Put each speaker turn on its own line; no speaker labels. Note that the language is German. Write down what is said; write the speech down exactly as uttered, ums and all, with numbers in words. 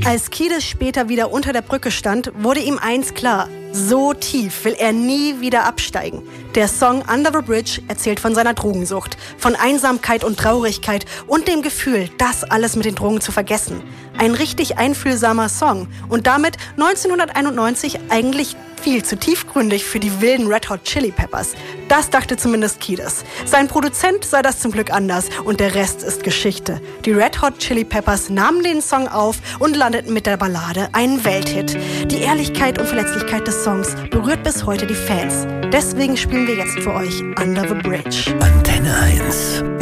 Als Kiedis später wieder unter der Brücke stand, wurde ihm eins klar: So tief will er nie wieder absteigen. Der Song Under the Bridge erzählt von seiner Drogensucht, von Einsamkeit und Traurigkeit und dem Gefühl, das alles mit den Drogen zu vergessen. Ein richtig einfühlsamer Song und damit neunzehnhunderteinundneunzig eigentlich viel zu tiefgründig für die wilden Red Hot Chili Peppers. Das dachte zumindest Kiedis. Sein Produzent sah das zum Glück anders und der Rest ist Geschichte. Die Red Hot Chili Peppers nahmen den Song auf und landeten mit der Ballade einen Welthit. Die Ehrlichkeit und Verletzlichkeit des Songs berührt bis heute die Fans. Deswegen spielen wir jetzt für euch Under the Bridge.
Antenne eins.